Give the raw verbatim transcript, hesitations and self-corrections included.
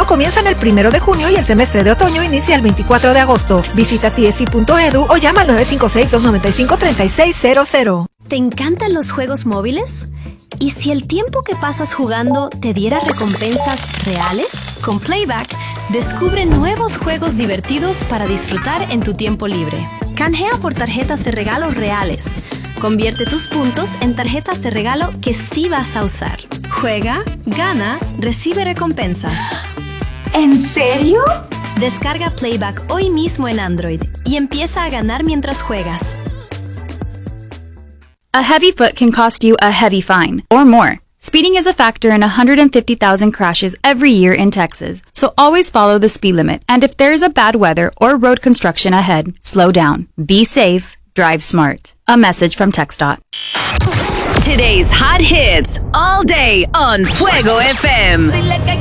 invierno comienzan el primero de junio y el semestre de otoño inicia el veinticuatro de agosto. Visita t s i punto e d u o llama al nueve cinco seis, dos nueve cinco, tres seis cero cero. ¿Te encantan los juegos móviles? ¿Y si el tiempo que pasas jugando te diera recompensas reales? Con Playback, descubre nuevos juegos divertidos para disfrutar en tu tiempo libre. Canjea por tarjetas de regalo reales. Convierte tus puntos en tarjetas de regalo que sí vas a usar. Juega, gana, recibe recompensas. ¿En serio? Descarga Playback hoy mismo en Android y empieza a ganar mientras juegas. A heavy foot can cost you a heavy fine, or more. Speeding is a factor in one hundred fifty thousand crashes every year in Texas, so always follow the speed limit. And if there is a bad weather or road construction ahead, slow down. Be safe, drive smart. A message from TxDOT. Today's hot hits all day on Fuego F M.